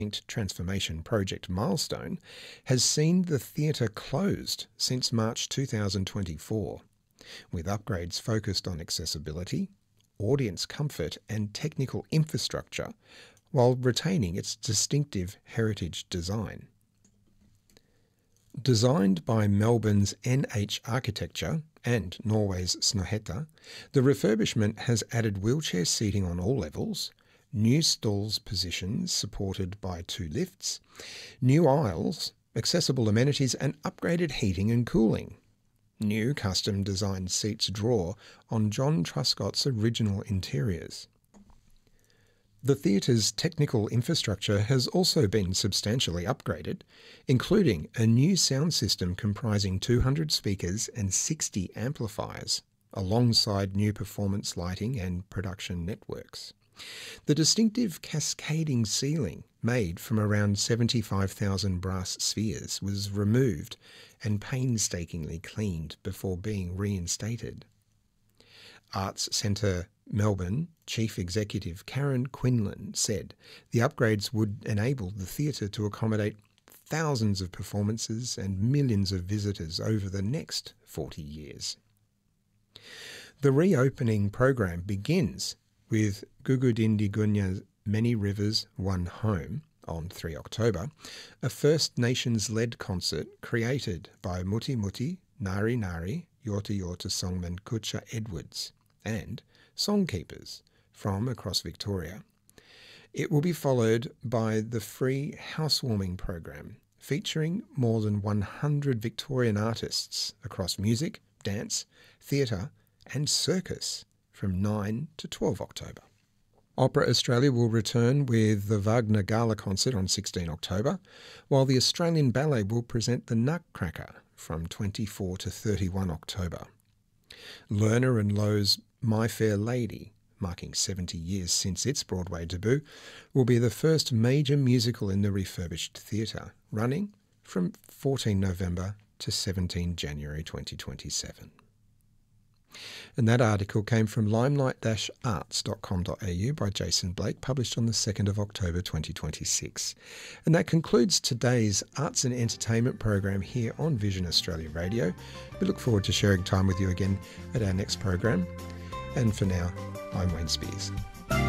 Transformation Project milestone has seen the theatre closed since March 2024, with upgrades focused on accessibility, audience comfort and technical infrastructure, while retaining its distinctive heritage design. Designed by Melbourne's NH Architecture and Norway's Snohetta, the refurbishment has added wheelchair seating on all levels, new stalls positions supported by 2 lifts, new aisles, accessible amenities and upgraded heating and cooling. New custom-designed seats draw on John Truscott's original interiors. The theatre's technical infrastructure has also been substantially upgraded, including a new sound system comprising 200 speakers and 60 amplifiers, alongside new performance lighting and production networks. The distinctive cascading ceiling, made from around 75,000 brass spheres, was removed and painstakingly cleaned before being reinstated. Arts Centre Melbourne Chief Executive Karen Quinlan said the upgrades would enable the theatre to accommodate thousands of performances and millions of visitors over the next 40 years. The reopening program begins with Gugudindi Gunya's Many Rivers, One Home on 3 October, a First Nations-led concert created by Muti Muti, Nari Nari, Yorta Yorta songman Kutcha Edwards, and songkeepers from across Victoria. It will be followed by the free housewarming program, featuring more than 100 Victorian artists across music, dance, theatre and circus from 9 to 12 October. Opera Australia will return with the Wagner Gala concert on 16 October, while the Australian Ballet will present the Nutcracker from 24 to 31 October. Lerner and Lowe's My Fair Lady, marking 70 years since its Broadway debut, will be the first major musical in the refurbished theatre, running from 14 November to 17 January 2027. And that article came from limelight-arts.com.au by Jason Blake, published on the 2nd of October 2026. And that concludes today's Arts and Entertainment program here on Vision Australia Radio. We look forward to sharing time with you again at our next program. And for now, I'm Wayne Spears.